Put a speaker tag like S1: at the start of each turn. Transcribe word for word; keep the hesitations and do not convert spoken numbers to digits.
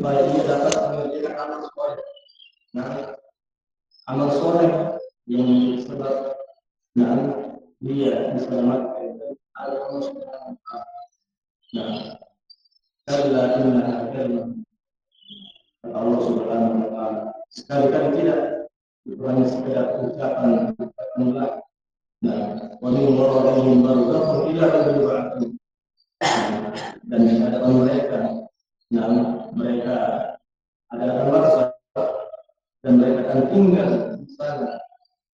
S1: supaya ia dapat mengerjakan amal soleh. Nah, amal soleh yang sebab nah dia diselamatkan dari Allah Subhanahu wa taala. Nah, kalla innaha kalimah Allah Subhanahu wa taala. Sekali-kali tidak, itu hanya sekedar ucapan pemula. Nah, wa min waraihim barzakhun ila yaumil yub'atsun. Dan di hadapan mereka, nah mereka adalah bangsa dan mereka akan tinggal di sana